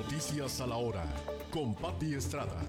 Noticias a la hora, con Patti Estrada.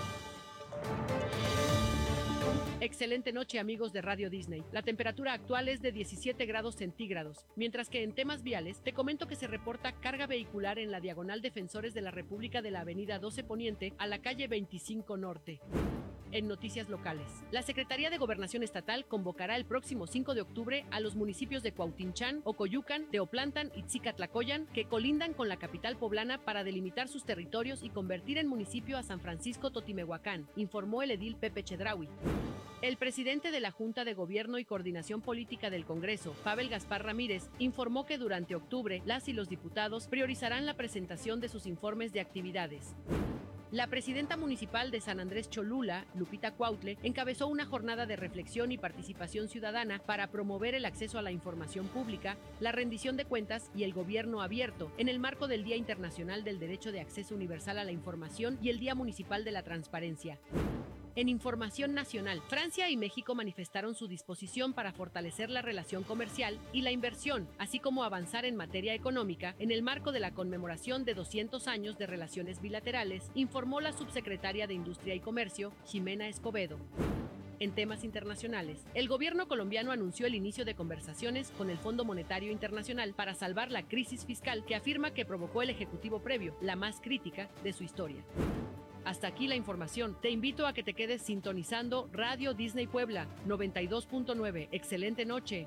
Excelente noche, amigos de Radio Disney. La temperatura actual es de 17 grados centígrados, mientras que en temas viales te comento que se reporta carga vehicular en la diagonal Defensores de la República de la avenida 12 Poniente a la calle 25 Norte. En noticias locales, la Secretaría de Gobernación Estatal convocará el próximo 5 de octubre a los municipios de Cuauhtinchán, Ocoyucan, Teoplantan y Tzicatlacoyan, que colindan con la capital poblana para delimitar sus territorios y convertir en municipio a San Francisco Totimehuacán, informó el edil Pepe Chedraui. El presidente de la Junta de Gobierno y Coordinación Política del Congreso, Pavel Gaspar Ramírez, informó que durante octubre las y los diputados priorizarán la presentación de sus informes de actividades. La presidenta municipal de San Andrés Cholula, Lupita Cuautle, encabezó una jornada de reflexión y participación ciudadana para promover el acceso a la información pública, la rendición de cuentas y el gobierno abierto, en el marco del Día Internacional del Derecho de Acceso Universal a la Información y el Día Municipal de la Transparencia. En información nacional, Francia y México manifestaron su disposición para fortalecer la relación comercial y la inversión, así como avanzar en materia económica en el marco de la conmemoración de 200 años de relaciones bilaterales, informó la subsecretaria de Industria y Comercio, Ximena Escobedo. En temas internacionales, el gobierno colombiano anunció el inicio de conversaciones con el Fondo Monetario Internacional para salvar la crisis fiscal que afirma que provocó el ejecutivo previo, la más crítica de su historia. Hasta aquí la información. Te invito a que te quedes sintonizando Radio Disney Puebla 92.9. Excelente noche.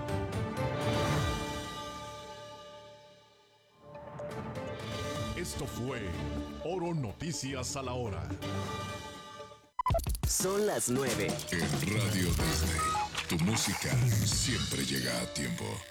Esto fue Oro Noticias a la hora. Son las 9. En Radio Disney, tu música siempre llega a tiempo.